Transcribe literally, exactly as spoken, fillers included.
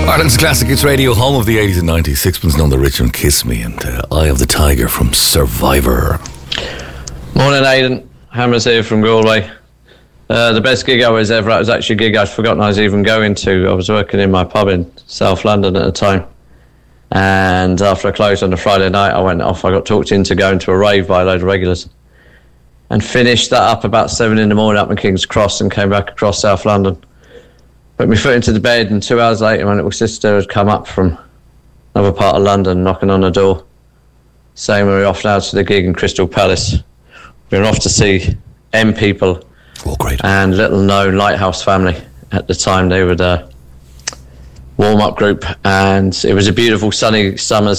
Ireland's Classic Hits Radio, home of the eighties and nineties. Sixpence None the Richer and Kiss Me, and uh, Eye of the Tiger from Survivor. Morning, Aidan. Hammers here from Galway. Uh, the best gig I was ever at was actually a gig I'd forgotten I was even going to. I was working in my pub in South London at the time. And after I closed on a Friday night, I went off. I got talked into going to a rave by a load of regulars. And finished that up about seven in the morning up in King's Cross and came back across South London. Put my foot into the bed, and two hours later my little sister had come up from another part of London knocking on the door saying we were off now to the gig in Crystal Palace. We were off to see M People. Oh, great. And little known Lighthouse Family. At the time they were the warm-up group, and it was a beautiful sunny summer's